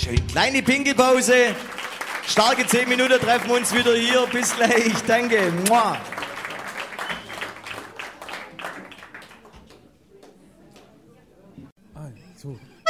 Dankeschön. Kleine Pinkelpause. Starke 10 Minuten, treffen wir uns wieder hier. Bis gleich. Danke. Mua. So.